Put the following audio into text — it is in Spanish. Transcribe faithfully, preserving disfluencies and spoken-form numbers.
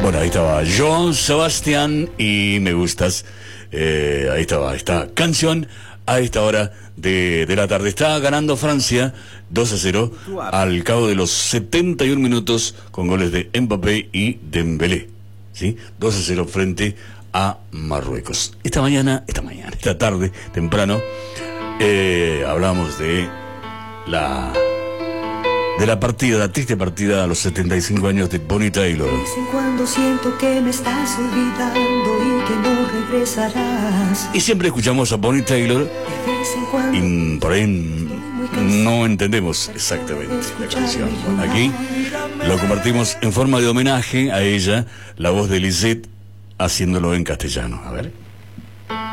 Bueno, ahí estaba Joan Sebastián y Me Gustas. Eh, ahí estaba esta canción a esta hora de, de la tarde. Está ganando Francia dos a cero al cabo de los setenta y un minutos con goles de Mbappé y Dembélé. ¿Sí? dos a cero frente a Marruecos. Esta mañana, esta mañana, esta tarde, temprano, eh, hablamos de la... de la partida, la triste partida a los setenta y cinco años de Bonnie Tyler. De vez en cuando siento que me estás olvidando y que no regresarás. Y siempre escuchamos a Bonnie Tyler y por ahí no entendemos exactamente la canción. Bueno, aquí lo compartimos en forma de homenaje a ella, la voz de Lisette haciéndolo en castellano. A ver.